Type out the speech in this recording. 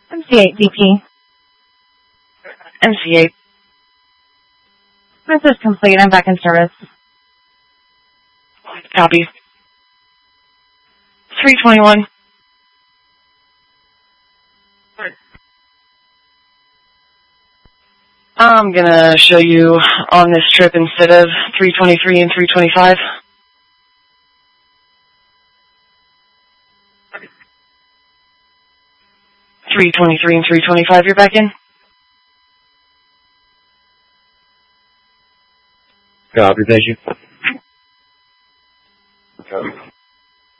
MC8 DP. MC8. This is complete. I'm back in service. Copy. 321. I'm gonna show you on this trip instead of 323 and 325. .323 and 325, you're back in? Copy, thank you. Copy.